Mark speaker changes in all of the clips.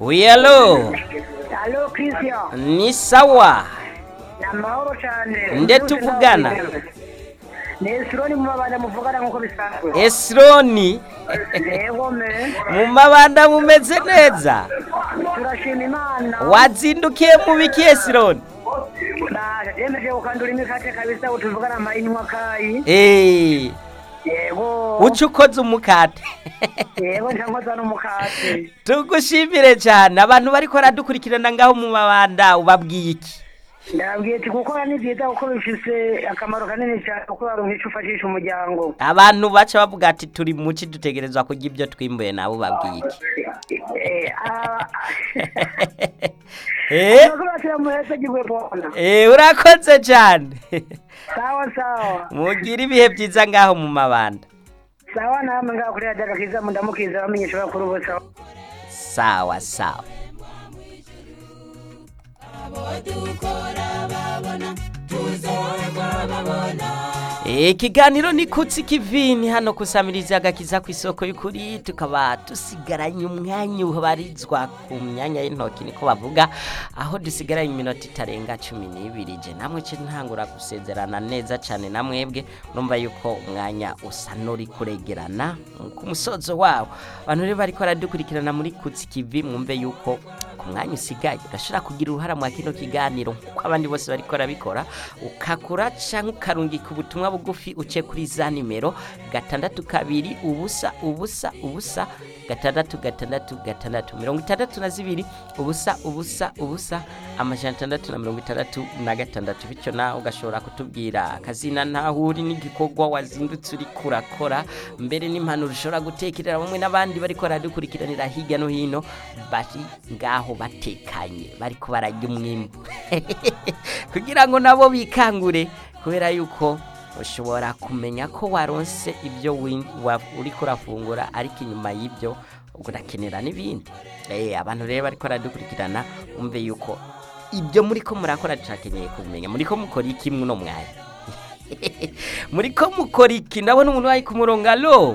Speaker 1: Oui, allo.
Speaker 2: Allo Christian.
Speaker 1: Ni sawa.
Speaker 2: Namahoro cyane.
Speaker 1: Nde tuvugana?
Speaker 2: Nesroni mu mabanda muvugana nkuko bisanzwe.
Speaker 1: Esroni.
Speaker 2: Yego me.
Speaker 1: Mu mabanda mumeze neza.
Speaker 2: Turashima Imana.
Speaker 1: Wazindukiye mu biki Esroni?
Speaker 2: Yemeje ukandura imikate kabisa utuvugana amayinywa kayi.
Speaker 1: Yego. Ucukoze umukate.
Speaker 2: Yego ntankoza n'umukate.
Speaker 1: Tugushimire cyane abantu bariko baradukurikirana ngaho mu mabanda ubabwiye iki?
Speaker 2: Ndabwiye ati gukora ni byiza kuko bifise akamaro kanini cyane kuko baronka ico ufashisha umuryango.
Speaker 1: Abantu baca bavuga ati turi muci dutegerezwa kurya ibyo twimbuye nabo babwiye iki? Urakoze cyane.
Speaker 2: Sawa.
Speaker 1: Mugira ibihe byiza ngaho mu mabanda.
Speaker 2: Sawa namwe ngaho kuri Radiyo Agakiza mundamukiza bamenyesha bakuru bose.
Speaker 1: Sawa. Ikiganiro ni kutsi kivini hano kusamiriza Agakiza ku isoko y'ukuri tukaba dusigaranye umwanya ubarizwa ku myanya y'intoki niko bavuga aho dusigaranye iminota itarenga 12 je namwe cyo ntangura gusezerana neza cyane namwebwe urumva yuko umwanya usa nuri kuregerana ku musozo wawo abantu rero bariko baradukurikirana muri kutsi kivi mwumve yuko ku mwanya usigaye urashobora kugira uruhara mu kino kiganiro kuko abandi bose bariko barabikora ukakura canke ukarungika ubutumwa bugufi uce kuri za nimero 62 ubusa 662 ubusa amajana 666 bityo na ugashobora kutubwira akazina ntahuri n'igikorwa wazindutse uri kurakora mbere n'impanuro ushobora gutekerera bamwe n'abandi bariko baradukurikiranira hirya no hino bari ngaho batekanye bariko barajya umwimbu kugira ngo nabo bikangure kubera yuko ushobora kumenya ko waronse ibyo uri kurafungura ariko inyuma y'ibyo urakenera n'ibindi abantu rero bariko baradukurikirana umve yuko ibyo muri ko murakora cyakenyeye kumenya muri ko mukora iki muno mwanya muri ko mukora iki ndabona umuntu wayi kumuronga lo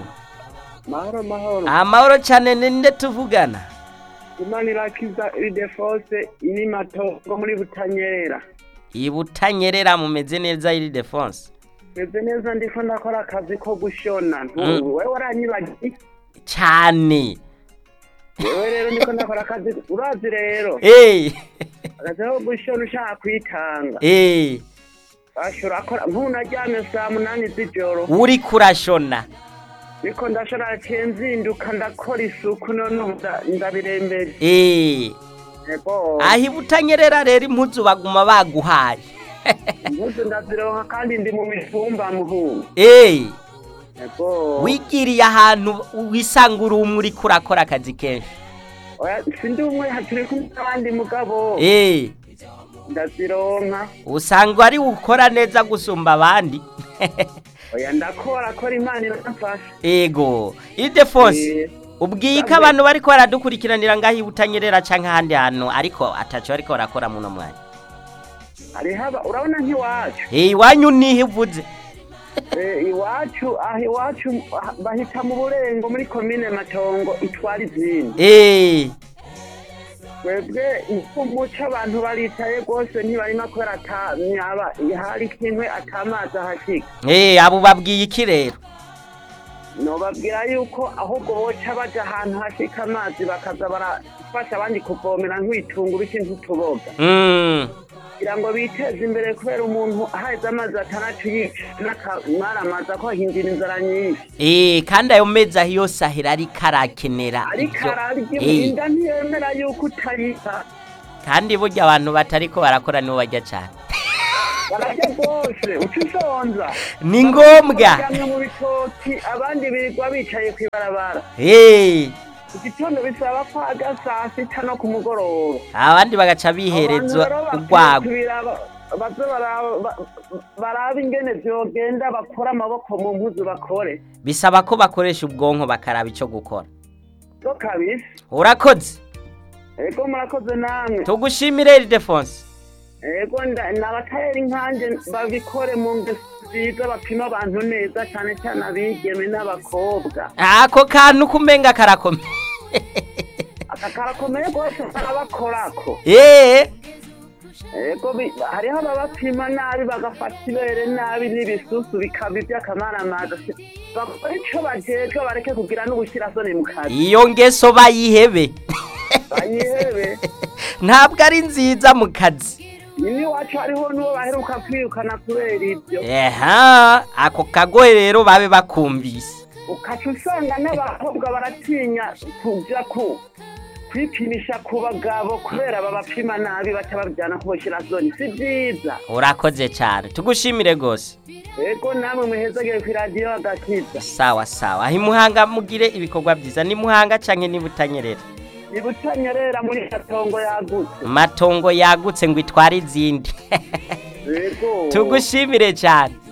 Speaker 1: mahoro cyane ninde tuvugana
Speaker 3: Imana irakiza Ildefonse ini matongo muri Butanyerera.
Speaker 1: Ibutanyerera mumeze neza Ildefonse.
Speaker 3: Meze neza ndiko ndakora akazi ko gushona. Wewe waranyibagiye
Speaker 1: cyane.
Speaker 3: Wewe rero ndiko ndakora akazi urazi rero. Akazi ko gushona ushaka kwitanga. Ashura akora ntunaryame saa 8 z'ijoro.
Speaker 1: Uri kurashona.
Speaker 3: Niko ndashara cenzinduka ndakora isuku none ndabirembere. Ego.
Speaker 1: Ahi Butanyerera rero impuzu baguma baguhaye.
Speaker 3: Impuzu ndazironka kandi ndi mu mitumba muhungu.
Speaker 1: Ego. Wigiriye ahantu wisangura umuri kurakora akazi kenshi.
Speaker 3: Oya sindi umwe haturi kumwe mugabo. Ndazironka.
Speaker 1: Usanga ari ukora neza gusumba abandi.
Speaker 3: Oya ndakora Imana iramfasha.
Speaker 1: Ego. Ildefonse ubwiye ko abantu bariko baradukurikiranira ngaho Butanyerera canke handi hantu ariko ataco bariko barakora muno mwanya.
Speaker 3: Ari haba urabona nkiwacu.
Speaker 1: Iwanyu nihe uvuze?
Speaker 3: Iwacu bahita mu Burengo muri commune Matongo itwara izindi. Webwe umuca abantu baritaye gose ntibarima kwera atanyaba ihari kinkwe atamaza hashika.
Speaker 1: Abo babwiye iki rero?
Speaker 3: No babwira yuko ahubwo boca baje ahantu hashika amazi bakaza barafasha abandi kuvomera nk'itunguru ikintu tuboga. Kugira ngo biteze imbere kubera umuntu ahaize amazi atanacu n'akamara ko hindira inzara nyinshi.
Speaker 1: Kandi ayo meza yose ahera ari karakenera
Speaker 3: ibyo. Inda ntiyemera yuko utayita.
Speaker 1: Kandi burya abantu batariko barakora nibo bajya cyane.
Speaker 3: Barajya bose ucisonza.
Speaker 1: Ni ngombwa.
Speaker 3: Mu bitoti abandi birirwa bicaye kwibarabara. Igitondo bisaba ko agasa sita no ku mugoroba.
Speaker 1: Abandi bagaca biherezwa urwago.
Speaker 3: Baraba ingene vyogenda bakora amaboko mu mpuzu bakore.
Speaker 1: Bisaba ko bakoresha ubwonko bakaraba ico gukora.
Speaker 3: So kabisa.
Speaker 1: Urakoze.
Speaker 3: Ego murakoze namwe.
Speaker 1: Tugushimire Ildefonse.
Speaker 3: Ego n'abatayeri nkanje babikore mu ngeziza bapima abantu neza cyane abigeme n'abakobwa.
Speaker 1: Ako kantu kumenga karakomeye.
Speaker 3: karakomeye rwose barabakorako ego hariho ababapima nabi bagafata ibere nabi n'ibisusu bikaba iby'akamaramaza bakora ico bajejwe bareke kugira n'ubushyirasoni mu kazi
Speaker 1: iyo ngeso bayihebe ntabwo ari nziza mu kazi
Speaker 3: niyo wacu hariho n'uwo baheruka kwirukana kubera ibyo
Speaker 1: ako kagohe rero babe bakumvise
Speaker 3: ukaca usanga n'abakobwa baratinya kuja kwipimisha ku bagabo kubera babapima nabi baca babyana kuboshyira zone si byiza
Speaker 1: urakoze cyane tugushimire gose
Speaker 3: ego namwe muhezagire ku radio agakiza
Speaker 1: sawa sawa aho Muhanga mugire ibikorwa byiza ni Muhanga canke ni Butanyerera
Speaker 3: ni Butanyerera muri matongo yagutse
Speaker 1: matongo yagutse ngo itware izindi
Speaker 3: ego
Speaker 1: tugushimire cyane